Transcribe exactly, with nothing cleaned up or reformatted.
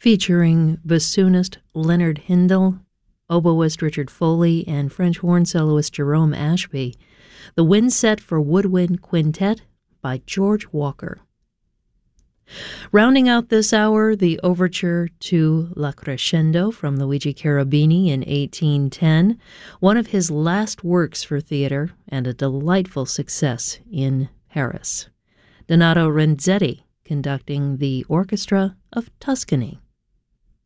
featuring bassoonist Leonard Hindle, oboist Richard Foley, and French horn soloist Jerome Ashby. The Wind Set for Woodwind Quintet by George Walker. Rounding out this hour, the overture to La Crescendo from Luigi Cherubini in eighteen ten, one of his last works for theater and a delightful success in Paris. Donato Renzetti conducting the Orchestra of Tuscany.